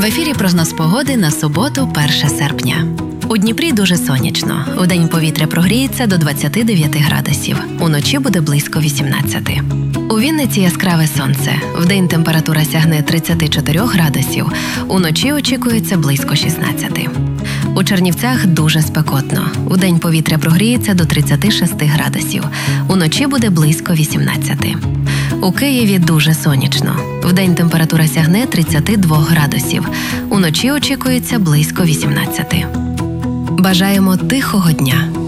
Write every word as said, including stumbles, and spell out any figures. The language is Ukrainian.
В ефірі прогноз погоди на суботу, перше серпня. У Дніпрі дуже сонячно. Вдень повітря прогріється до двадцяти дев'яти градусів. Уночі буде близько вісімнадцяти. У Вінниці яскраве сонце. Вдень температура сягне тридцяти чотирьох градусів. Уночі очікується близько шістнадцяти. У Чернівцях дуже спекотно. Вдень повітря прогріється до тридцяти шести градусів. Уночі буде близько вісімнадцяти. У Києві дуже сонячно. Вдень температура сягне тридцяти двох градусів. Уночі очікується близько вісімнадцяти. Бажаємо тихого дня.